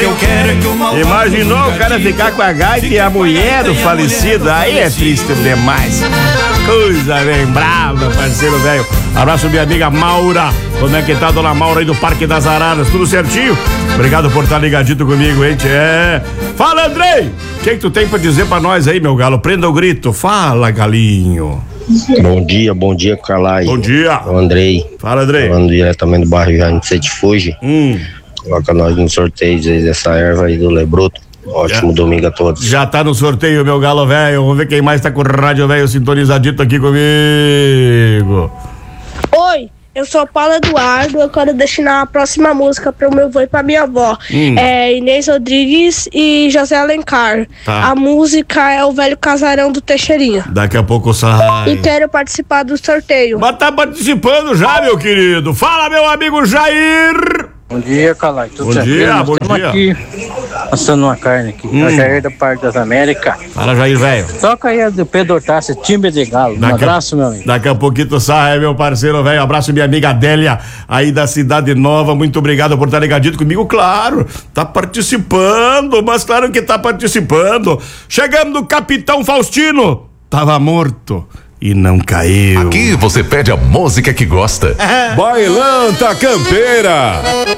Imaginou o cara ficar com a gaita e a mulher do falecido? Aí é triste demais. Coisa bem brava, parceiro velho. Abraço minha amiga Maura. Como é que tá, dona Maura aí do Parque das Araras? Tudo certinho? Obrigado por estar ligadito comigo, hein? Fala, Andrei! O que tu tem pra dizer pra nós aí, meu galo? Prenda o grito. Fala, galinho. Bom dia, Calai. Bom dia. O Andrei. Fala, Andrei. Falando diretamente do bairro Jaime Sete Fuji. Coloca nós no sorteio dessa erva aí do Lebruto. Ótimo domingo a todos. Já tá no sorteio, meu galo velho. Vamos ver quem mais tá com o rádio velho sintonizadito aqui comigo. Oi, eu sou Paulo Eduardo. Eu quero destinar a próxima música pro meu avô e pra minha avó. Inês Rodrigues e José Alencar. Tá. A música é O Velho Casarão do Teixeirinha. Daqui a pouco sai. E quero participar do sorteio. Mas tá participando já, meu querido. Fala, meu amigo Jair. Bom dia, Calai. Tudo Bom tranquilo? dia, Nós bom estamos dia. aqui assando uma carne aqui. É o Jair da Parque das Américas. Fala, Jair, velho. Toca aí a do Pedro Hortácio, Timbre de Galo. Um abraço, meu amigo. Daqui a pouquinho tu sai, meu parceiro, velho. Abraço minha amiga Adélia, aí da Cidade Nova. Muito obrigado por estar ligadito comigo. Claro, tá participando, mas claro que tá participando. Chegamos no Capitão Faustino. Tava morto e não caiu. Aqui você pede a música que gosta. Bailanta Campeira.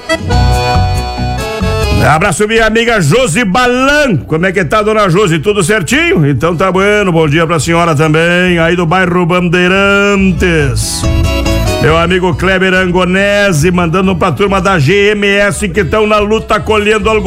Abraço minha amiga Josi Balan. Como é que tá, dona Josi? Tudo certinho? Então tá bueno. Bom dia pra senhora também, aí do bairro Bandeirantes. Meu amigo Kleber Angonese mandando pra turma da GMS que estão na luta colhendo algodão.